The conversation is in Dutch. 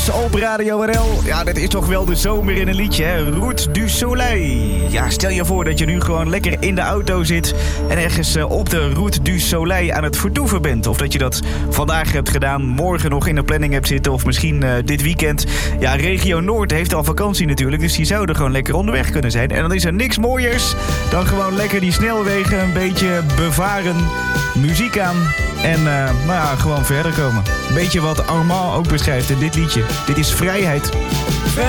Dance op Radio RL. Ja, dit is toch wel de zomer in een liedje, hè? Route du Soleil. Ja, stel je voor dat je nu gewoon lekker in de auto zit en ergens op de Route du Soleil aan het vertoeven bent. Of dat je dat vandaag hebt gedaan, morgen nog in de planning hebt zitten of misschien dit weekend. Ja, Regio Noord heeft al vakantie natuurlijk, dus die zouden gewoon lekker onderweg kunnen zijn. En dan is er niks mooiers dan gewoon lekker die snelwegen een beetje bevaren, muziek aan en gewoon verder komen. Beetje wat Armand ook beschrijft in dit liedje. Dit is vrijheid.